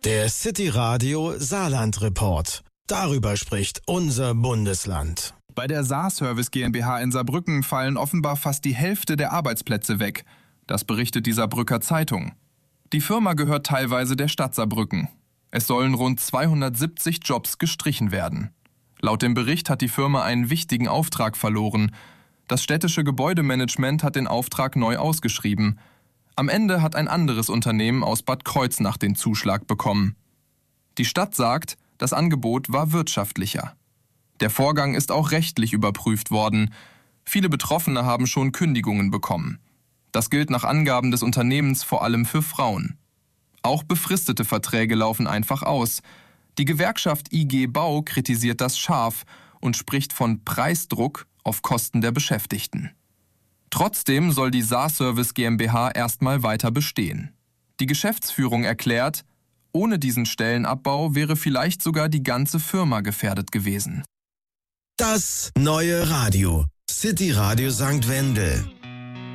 Der City Radio Saarland Report. Darüber spricht unser Bundesland. Bei der Saarservice GmbH in Saarbrücken fallen offenbar fast die Hälfte der Arbeitsplätze weg. Das berichtet die Saarbrücker Zeitung. Die Firma gehört teilweise der Stadt Saarbrücken. Es sollen rund 270 Jobs gestrichen werden. Laut dem Bericht hat die Firma einen wichtigen Auftrag verloren. Das städtische Gebäudemanagement hat den Auftrag neu ausgeschrieben. Am Ende hat ein anderes Unternehmen aus Bad Kreuznach den Zuschlag bekommen. Die Stadt sagt, das Angebot war wirtschaftlicher. Der Vorgang ist auch rechtlich überprüft worden. Viele Betroffene haben schon Kündigungen bekommen. Das gilt nach Angaben des Unternehmens vor allem für Frauen. Auch befristete Verträge laufen einfach aus. Die Gewerkschaft IG Bau kritisiert das scharf und spricht von Preisdruck auf Kosten der Beschäftigten. Trotzdem soll die Saarservice GmbH erstmal weiter bestehen. Die Geschäftsführung erklärt, ohne diesen Stellenabbau wäre vielleicht sogar die ganze Firma gefährdet gewesen. Das neue Radio. City Radio St. Wendel.